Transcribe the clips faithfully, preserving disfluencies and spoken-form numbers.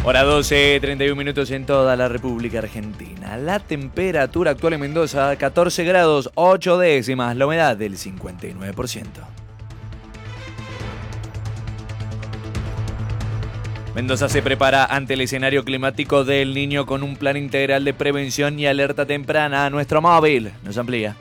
Hora doce, treinta y un minutos en toda la República Argentina. La temperatura actual en Mendoza, catorce grados, ocho décimas. La humedad del cincuenta y nueve por ciento. Mendoza se prepara ante el escenario climático del Niño con un plan integral de prevención y alerta temprana. Nuestro móvil nos amplía.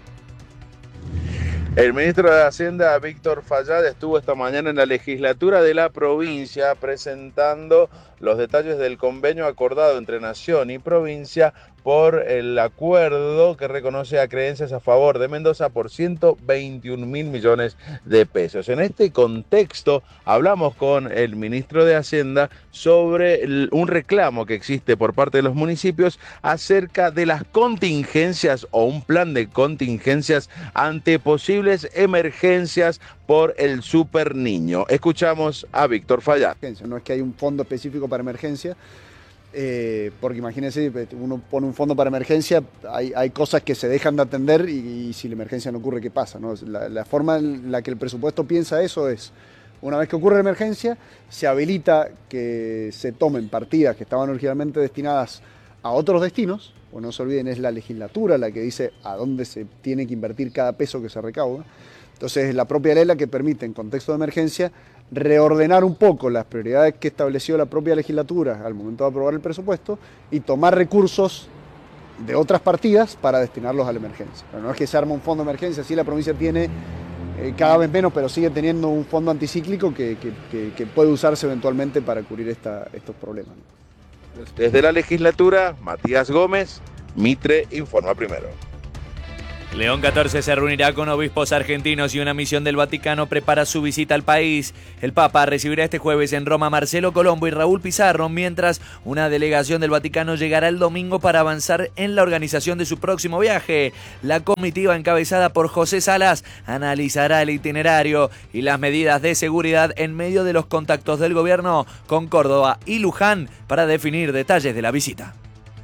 El ministro de Hacienda, Víctor Fayad, estuvo esta mañana en la legislatura de la provincia presentando los detalles del convenio acordado entre Nación y provincia por el acuerdo que reconoce a creencias a favor de Mendoza por ciento veintiún mil millones de pesos. En este contexto hablamos con el ministro de Hacienda sobre el, un reclamo que existe por parte de los municipios acerca de las contingencias o un plan de contingencias ante posibles emergencias por el Super Niño. Escuchamos a Víctor Fayad. No es que hay un fondo específico para emergencia, eh, porque imagínense, uno pone un fondo para emergencia, hay, hay cosas que se dejan de atender y, y si la emergencia no ocurre, ¿qué pasa? ¿No? La, la forma en la que el presupuesto piensa eso es, una vez que ocurre la emergencia, se habilita que se tomen partidas que estaban originalmente destinadas a otros destinos, o no se olviden, es la legislatura la que dice a dónde se tiene que invertir cada peso que se recauda. Entonces es la propia ley la que permite, en contexto de emergencia, reordenar un poco las prioridades que estableció la propia legislatura al momento de aprobar el presupuesto y tomar recursos de otras partidas para destinarlos a la emergencia. Pero no es que se arma un fondo de emergencia, sí la provincia tiene eh, cada vez menos, pero sigue teniendo un fondo anticíclico que, que, que, que puede usarse eventualmente para cubrir esta, estos problemas. Desde la legislatura, Matías Gómez, Mitre informa primero. León catorce se reunirá con obispos argentinos y una misión del Vaticano prepara su visita al país. El Papa recibirá este jueves en Roma a Marcelo Colombo y Raúl Pizarro, mientras una delegación del Vaticano llegará el domingo para avanzar en la organización de su próximo viaje. La comitiva encabezada por José Salas analizará el itinerario y las medidas de seguridad en medio de los contactos del gobierno con Córdoba y Luján para definir detalles de la visita.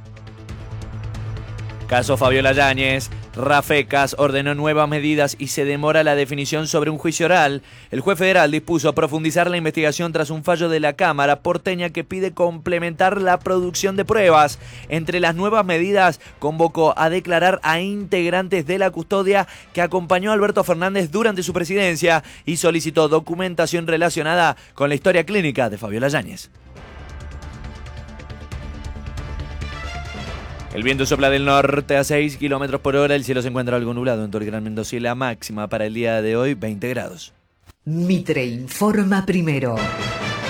Caso Fabiola Yáñez. Rafecas ordenó nuevas medidas y se demora la definición sobre un juicio oral. El juez federal dispuso profundizar la investigación tras un fallo de la Cámara porteña que pide complementar la producción de pruebas. Entre las nuevas medidas, convocó a declarar a integrantes de la custodia que acompañó a Alberto Fernández durante su presidencia y solicitó documentación relacionada con la historia clínica de Fabiola Yáñez. El viento sopla del norte a seis kilómetros por hora. El cielo se encuentra algo nublado en todo el Gran Mendoza y la máxima para el día de hoy, veinte grados. Mitre informa primero.